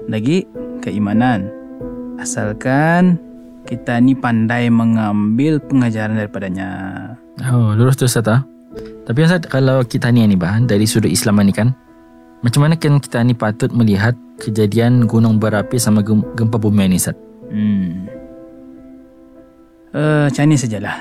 lagi keimanan. Asalkan kita ni pandai mengambil pengajaran daripadanya. Oh, lurus tu Ustaz. Tapi Ustaz, kalau kita ni dari sudut Islam ni kan, macam mana kan kita ni patut melihat kejadian gunung berapi sama gempa bumi ni Ustaz? Macam ni sajalah.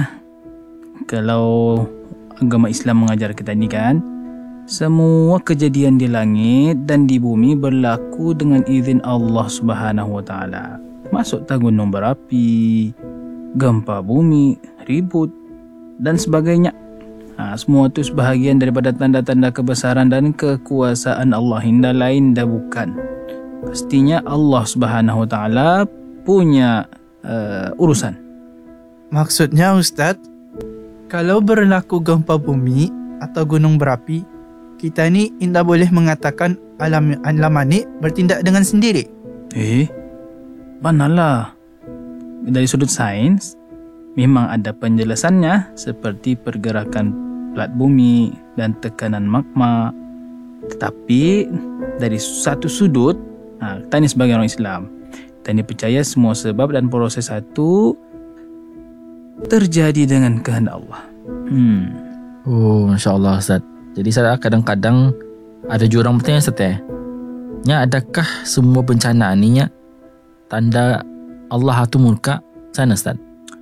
Kalau agama Islam mengajar kita ni kan, semua kejadian di langit dan di bumi berlaku dengan izin Allah Subhanahu Wa Taala. Masuk gunung berapi, gempa bumi, ribut dan sebagainya. Semua itu sebahagian daripada tanda-tanda kebesaran dan kekuasaan Allah. Hinda lain dah bukan. Pastinya Allah Subhanahu Wa Taala punya urusan. Maksudnya Ustaz, kalau berlaku gempa bumi atau gunung berapi, kita ni tidak boleh mengatakan alam ni bertindak dengan sendiri. Manalah. Dari sudut sains, memang ada penjelasannya seperti pergerakan plat bumi dan tekanan magma. Tetapi dari satu sudut, kita ni sebagai orang Islam, kita ni percaya semua sebab dan proses itu terjadi dengan kehendak Allah. Oh, Masya Allah Ustaz. Jadi saya kadang-kadang ada jurang bertanya Ustaz, adakah semua bencana ni tanda Allah tu murka sana Ustaz?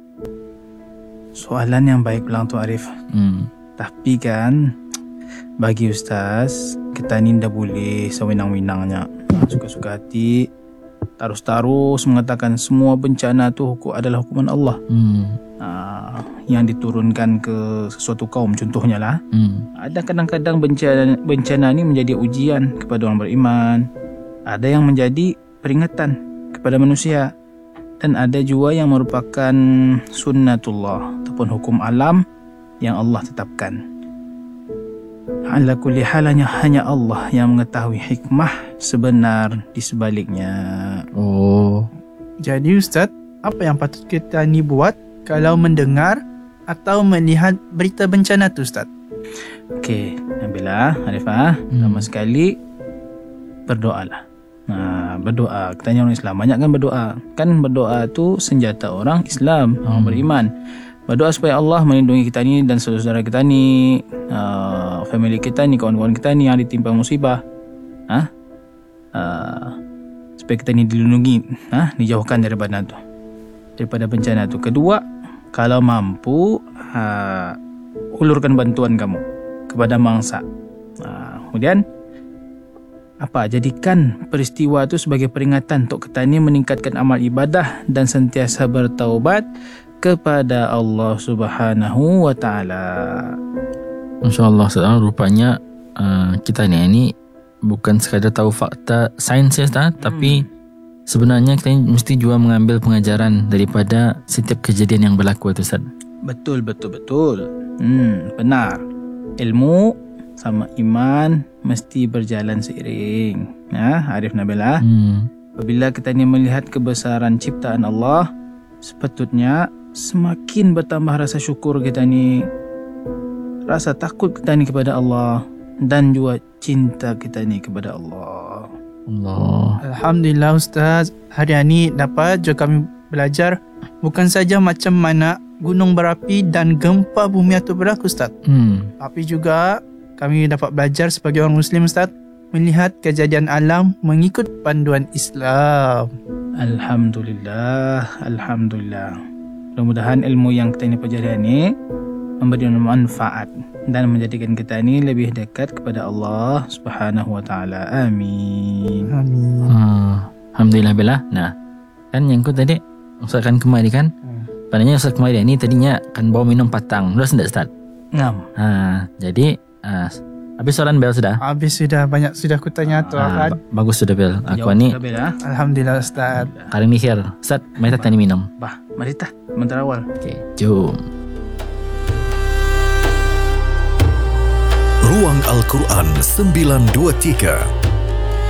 Soalan yang baik pelang tu Arif. Tapi kan bagi Ustaz, kita ni dah boleh sewenang-wenangnya, suka-suka hati terus mengatakan semua bencana tu adalah hukuman Allah. Yang diturunkan ke sesuatu kaum, contohnya lah. Ada kadang-kadang bencana ni menjadi ujian kepada orang beriman, ada yang menjadi peringatan kepada manusia, dan ada juga yang merupakan sunnatullah ataupun hukum alam yang Allah tetapkan. Ala kulli hal, hanya Allah yang mengetahui hikmah sebenar di sebaliknya. Jadi Ustaz, apa yang patut kita ni buat kalau mendengar atau melihat berita bencana tu Ustaz? Okey, Nabila, Arifah, pertama sekali berdoalah. Berdoa. Kita tanya orang Islam, banyak kan berdoa. Kan berdoa tu senjata orang Islam, orang beriman. Berdoa supaya Allah melindungi kita ni dan saudara kita ni, family kita ni, kawan-kawan kita ni yang ditimpa musibah. Supaya kita ni dilindungi, dijauhkan daripada bencana tu. Kedua, kalau mampu, ulurkan bantuan kamu kepada mangsa. Kemudian jadikan peristiwa itu sebagai peringatan untuk kita ni meningkatkan amal ibadah dan sentiasa bertaubat kepada Allah Subhanahu Wa Taala. Masya-Allah, rupanya kita ni bukan sekadar tahu fakta sains tapi sebenarnya kita mesti juga mengambil pengajaran daripada setiap kejadian yang berlaku itu Ustaz. Betul. Benar. Ilmu sama iman mesti berjalan seiring. Arif Nabila. Apabila kita ni melihat kebesaran ciptaan Allah, sepatutnya semakin bertambah rasa syukur kita ni, rasa takut kita ni kepada Allah, dan juga cinta kita ni kepada Allah. Alhamdulillah Ustaz, hari ini dapat juga kami belajar bukan saja macam mana gunung berapi dan gempa bumi itu berlaku Ustaz, tapi juga kami dapat belajar sebagai orang Muslim Ustaz, melihat kejadian alam mengikut panduan Islam. Alhamdulillah. Mudah-mudahan ilmu yang kita ini pelajari ini memberi manfaat dan menjadikan kita ini lebih dekat kepada Allah Subhanahu Wa Taala. Amin. Alhamdulillah Bella. Kan yang kau tadi Ustaz kan kemari kan? Padahal Ustaz kemari ni tadinya kan bawa minum patang. Sudah Ustaz? Ngam. Jadi habis soalan Bel sudah? Habis sudah, banyak sudah aku tanya tu kan. Bagus sudah Bel. Aku ni Alhamdulillah Ustaz. Kali ni khir. Ustaz, mari kita ni minum. Mari kita sementara awal. Okey, jom. Ruang Al-Quran 923